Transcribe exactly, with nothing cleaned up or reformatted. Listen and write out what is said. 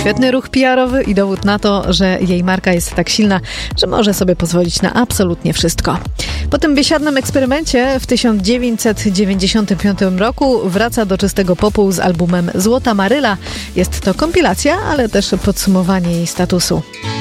Świetny ruch P R-owy i dowód na to, że jej marka jest tak silna, że może sobie pozwolić na absolutnie wszystko. Po tym biesiadnym eksperymencie w tysiąc dziewięćset dziewięćdziesiątym piątym roku wraca do czystego popu z albumem Złota Maryla. Jest to kompilacja, ale też podsumowanie jej statusu.